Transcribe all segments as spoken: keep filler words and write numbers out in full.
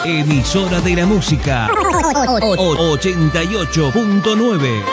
Emisora de la música ochenta y ocho punto nueve.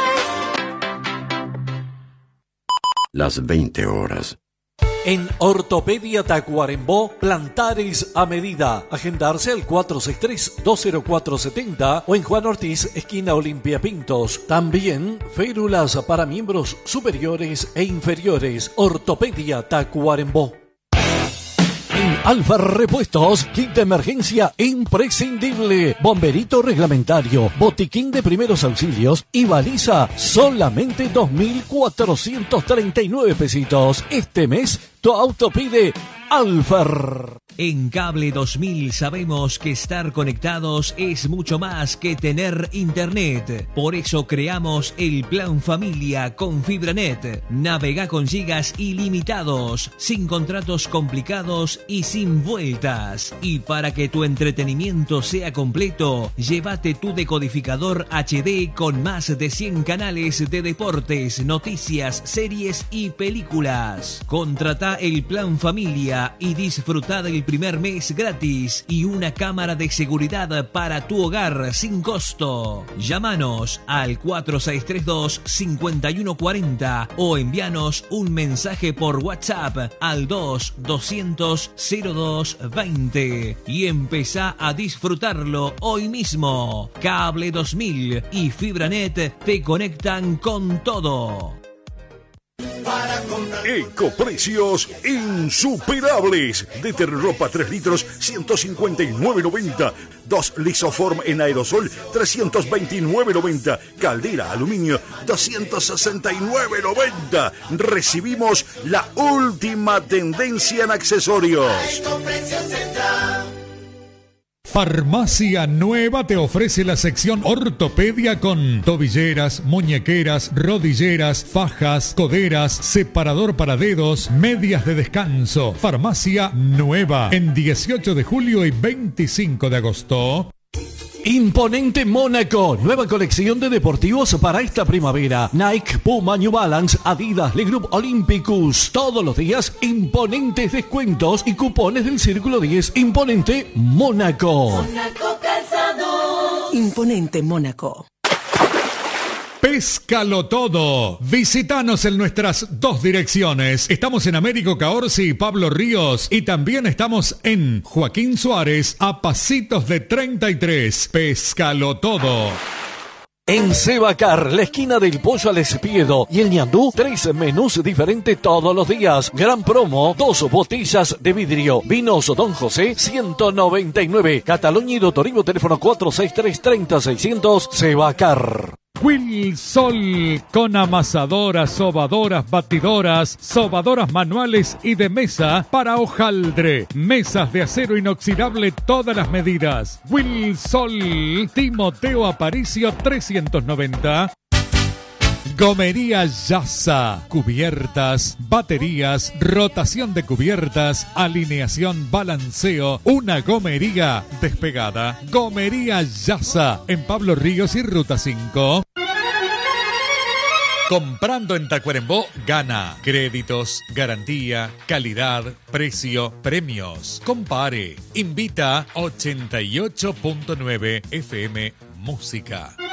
Las veinte horas. En Ortopedia Tacuarembó, plantares a medida. Agendarse al cuatro seis tres, dos cero cuatro siete cero o en Juan Ortiz, esquina Olimpia Pintos. También férulas para miembros superiores e inferiores. Ortopedia Tacuarembó. En Alfa Repuestos, kit de emergencia imprescindible, bomberito reglamentario, botiquín de primeros auxilios y baliza, solamente dos mil cuatrocientos treinta y nueve pesitos. Este mes, tu auto pide Alfa. En Cable dos mil sabemos que estar conectados es mucho más que tener internet. Por eso creamos el Plan Familia con FibraNet. Navega con gigas ilimitados, sin contratos complicados y sin vueltas. Y para que tu entretenimiento sea completo, llévate tu decodificador H D con más de cien canales de deportes, noticias, series y películas. Contrata el Plan Familia y disfruta del primer mes gratis y una cámara de seguridad para tu hogar sin costo. Llámanos al cuatro seis tres dos, cinco uno cuatro cero o envíanos un mensaje por WhatsApp al dos doscientos cero dos veinte y empezá a disfrutarlo hoy mismo. Cable dos mil y FibraNet te conectan con todo. Ecoprecios insuperables. De Terropa tres litros, ciento cincuenta y nueve noventa. Dos Lisoform en aerosol, trescientos veintinueve noventa. Caldera aluminio, doscientos sesenta y nueve noventa. Recibimos la última tendencia en accesorios. Farmacia Nueva te ofrece la sección ortopedia con tobilleras, muñequeras, rodilleras, fajas, coderas, separador para dedos, medias de descanso. Farmacia Nueva en dieciocho de julio y veinticinco de agosto. Imponente Mónaco, nueva colección de deportivos para esta primavera. Nike, Puma, New Balance, Adidas, Le Groupe Olympicus. Todos los días, imponentes descuentos y cupones del Círculo diez. Imponente Mónaco. Mónaco Calzado. Imponente Mónaco. Péscalo todo. Visítanos en nuestras dos direcciones. Estamos en Américo Caorsi y Pablo Ríos. Y también estamos en Joaquín Suárez, a pasitos de treinta y tres. Péscalo todo. En Sebacar, la esquina del Pollo al Espiedo y el ñandú, tres menús diferentes todos los días. Gran promo, dos botellas de vidrio. Vinos Don José, ciento noventa y nueve. Cataluña y Doctorivo, teléfono cuatro seis tres, treinta, seiscientos. Sebacar. Wilsol, con amasadoras, sobadoras, batidoras, sobadoras manuales y de mesa para hojaldre. Mesas de acero inoxidable, todas las medidas. Wilsol, Timoteo Aparicio trescientos noventa. Gomería Yasa, cubiertas, baterías, rotación de cubiertas, alineación, balanceo, una gomería despegada. Gomería Yasa, en Pablo Ríos y Ruta cinco. Comprando en Tacuarembó, gana. Créditos, garantía, calidad, precio, premios. Compare. Invita ochenta y ocho punto nueve F M Música.